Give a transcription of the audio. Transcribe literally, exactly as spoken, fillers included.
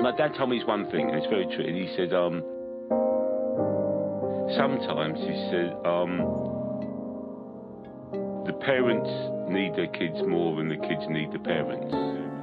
my dad told me this one thing, and it's very true. And he said, um, sometimes he said, um, the parents need their kids more than the kids need the parents.